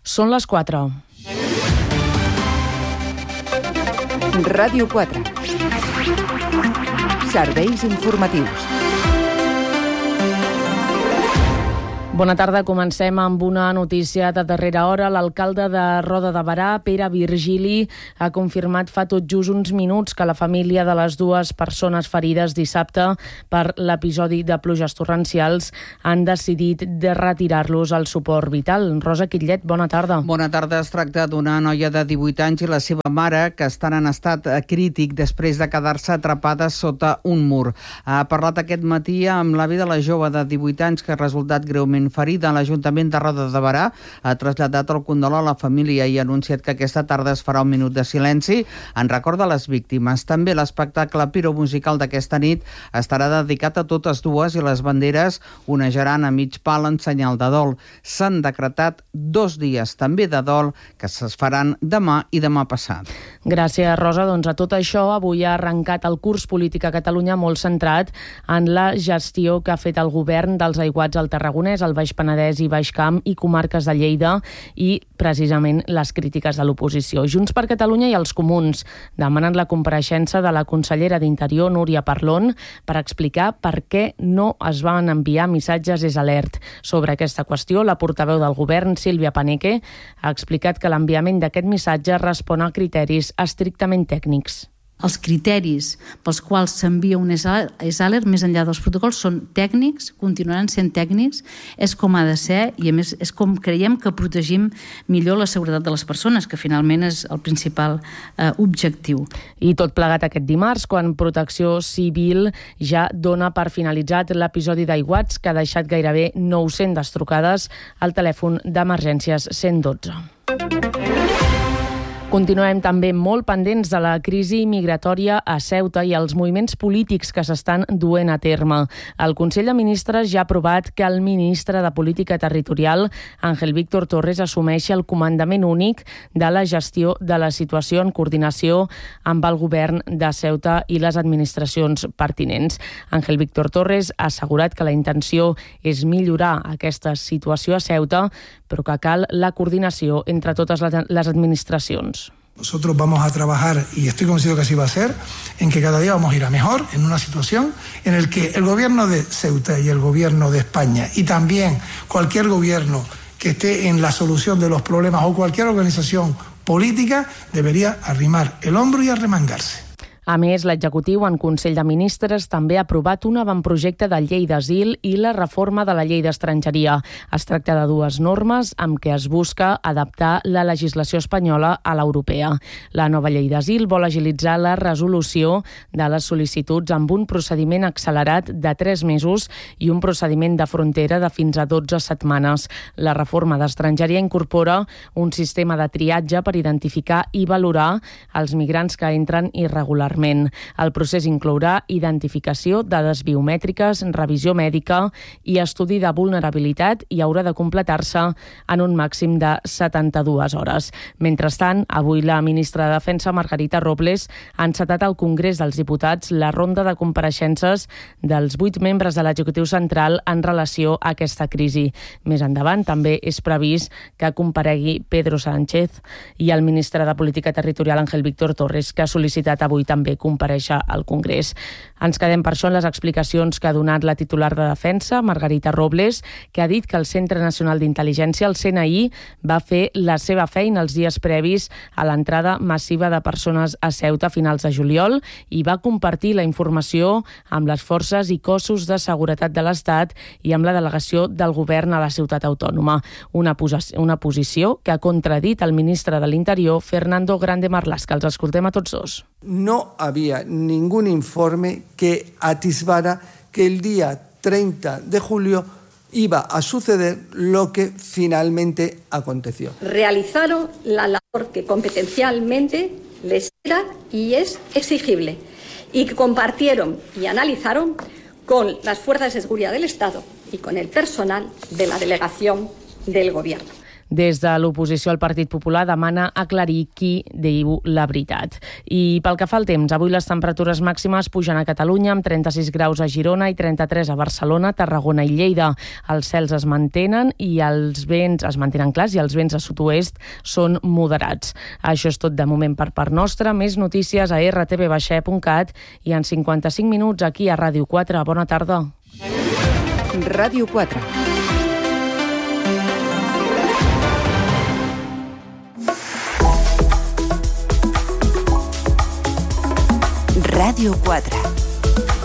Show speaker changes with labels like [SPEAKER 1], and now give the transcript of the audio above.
[SPEAKER 1] Són les 4.
[SPEAKER 2] Ràdio 4. Serveis informatius.
[SPEAKER 1] Bona tarda, comencem amb una notícia de darrera hora. L'alcalde de Roda de Berà, Pere Virgili, ha confirmat fa tot just uns minuts que la família de les dues persones ferides dissabte per l'episodi de pluges torrencials han decidit de retirar-los el suport vital. Rosa Quillet, bona tarda.
[SPEAKER 3] Bona tarda. Es tracta d'una noia de 18 anys i la seva mare, que estan en estat crític després de quedar-se atrapades sota un mur. Ha parlat aquest matí amb l'avi de la jove de 18 anys que ha resultat greument ferida. L'Ajuntament de Roda de Berà ha traslladat el condol a la família i ha anunciat que aquesta tarda es farà un minut de silenci en record de les víctimes. També l'espectacle piromusical d'aquesta nit estarà dedicat a totes dues i les banderes onejaran a mig pal en senyal de dol. S'han decretat 2 dies també de dol que es faran demà i demà passat.
[SPEAKER 1] Gràcies, Rosa. Doncs a tot això, avui ha arrencat el curs polític a Catalunya molt centrat en la gestió que ha fet el govern dels aiguats al Tarragonès, al Baix Penedès i Baix Camp i comarques de Lleida, i precisament les crítiques de l'oposició. Junts per Catalunya i els Comuns demanen la compareixença de la consellera d'Interior, Núria Parlon, per explicar per què no es van enviar missatges d'alert. Sobre aquesta qüestió, la portaveu del govern, Sílvia Paneque, ha explicat que l'enviament d'aquest missatge respon a criteris estrictament tècnics.
[SPEAKER 4] Els criteris pels quals s'envia un ESALER, més enllà dels protocols, són tècnics, continuaran sent tècnics, és com ha de ser i a més és com creiem que protegim millor la seguretat de les persones, que finalment és el principal objectiu.
[SPEAKER 1] I tot plegat aquest dimarts, quan Protecció Civil ja dona per finalitzat l'episodi d'aiguats que ha deixat gairebé 900 trucades al telèfon d'emergències 112. Continuem també molt pendents de la crisi migratòria a Ceuta i els moviments polítics que s'estan duent a terme. El Consell de Ministres ja ha aprovat que el ministre de Política Territorial, Ángel Víctor Torres, assumeixi el comandament únic de la gestió de la situació en coordinació amb el govern de Ceuta i les administracions pertinents. Ángel Víctor Torres ha assegurat que la intenció és millorar aquesta situació a Ceuta, però que cal la coordinació entre totes les administracions.
[SPEAKER 5] Nosotros vamos a trabajar, y estoy convencido que así va a ser, en que cada día vamos a ir a mejor en una situación en la que el gobierno de Ceuta y el gobierno de España y también cualquier gobierno que esté en la solución de los problemas o cualquier organización política debería arrimar el hombro y arremangarse.
[SPEAKER 1] A més, l'executiu en Consell de Ministres també ha aprovat un avantprojecte de llei d'asil i la reforma de la llei d'estrangeria. Es tracta de 2 normes amb què es busca adaptar la legislació espanyola a l'europea. La nova llei d'asil vol agilitzar la resolució de les sol·licituds amb un procediment accelerat de 3 mesos i un procediment de frontera de fins a 12 setmanes. La reforma d'estrangeria incorpora un sistema de triatge per identificar i valorar els migrants que entren irregularment. El procés inclourà identificació, dades biomètriques, revisió mèdica i estudi de vulnerabilitat i haurà de completar-se en un màxim de 72 hores. Mentrestant, avui la ministra de Defensa, Margarita Robles, ha encetat al Congrés dels Diputats la ronda de compareixences dels 8 membres de l'executiu central en relació a aquesta crisi. Més endavant també és previst que comparegui Pedro Sánchez i el ministre de Política Territorial, Ángel Víctor Torres, que ha sol·licitat avui també comparèixer al Congrés. Ens quedem per això en les explicacions que ha donat la titular de Defensa, Margarita Robles, que ha dit que el Centre Nacional d'Intel·ligència, el CNI, va fer la seva feina els dies previs a l'entrada massiva de persones a Ceuta a finals de juliol i va compartir la informació amb les forces i cossos de seguretat de l'Estat i amb la delegació del govern a la ciutat autònoma. Una posició que ha contradit el ministre de l'Interior, Fernando Grande Marlaska. Els escoltem a tots dos.
[SPEAKER 6] No había ningún informe que atisbara que el día 30 de julio iba a suceder lo que finalmente aconteció.
[SPEAKER 7] Realizaron la labor que competencialmente les era y es exigible y que compartieron y analizaron con las fuerzas de seguridad del Estado y con el personal de la delegación del Gobierno.
[SPEAKER 1] Des de l'oposició, el Partit Popular demana aclarir qui diu la veritat. I pel que fa al temps, avui les temperatures màximes pugen a Catalunya amb 36 graus a Girona i 33 a Barcelona, Tarragona i Lleida. Els cels es mantenen i els vents es mantenen clars i els vents a sud-oest són moderats. Això és tot de moment per part nostra. Més notícies a rtv.cat i en 55 minuts aquí a Ràdio 4. Bona tarda.
[SPEAKER 2] Ràdio 4. Ràdio 4.